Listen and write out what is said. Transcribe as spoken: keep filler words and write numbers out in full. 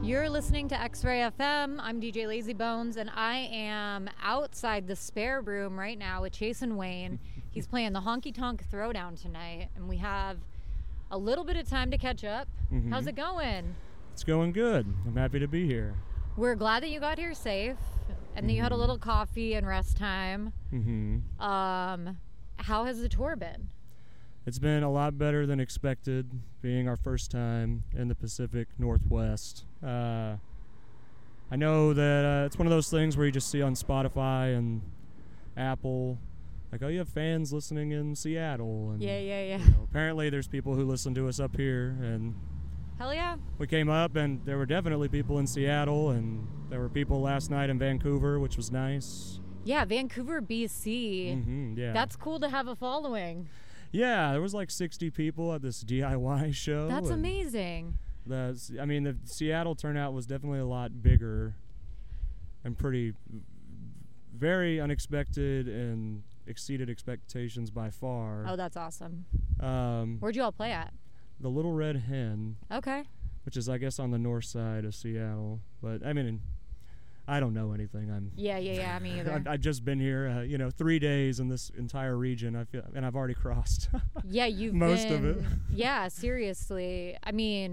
You're listening to X-Ray F M. I'm D J Lazybones, and I am outside the spare room right now with Chase and Wayne. He's playing the Honky Tonk Throwdown tonight, and we have a little bit of time to catch up. Mm-hmm. How's it going? It's going good. I'm happy to be here. We're glad that you got here safe, and mm-hmm. that you had a little coffee and rest time. Mm-hmm. Um, how has the tour been? It's been a lot better than expected, being our first time in the Pacific Northwest. Uh, I know that uh, it's one of those things where you just see on Spotify and Apple, like, oh, you have fans listening in Seattle. And, yeah, yeah, yeah. You know, apparently there's people who listen to us up here, and hell yeah. We came up, and there were definitely people in Seattle, and there were people last night in Vancouver, which was nice. Yeah, Vancouver, B C. Mm-hmm, yeah. That's cool to have a following. Yeah, there was like sixty people at this D I Y show. That's amazing. The, I mean, the Seattle turnout was definitely a lot bigger and pretty, very unexpected and exceeded expectations by far. Oh, that's awesome. Um, Where'd you all play at? The Little Red Hen. Okay. Which is, I guess, on the north side of Seattle. But, I mean, I don't know anything. I'm yeah, yeah, yeah, me either. I've, I've just been here, uh, you know, three days in this entire region. I feel, and I've already crossed. Yeah, you've most been, of it. Yeah, seriously. I mean,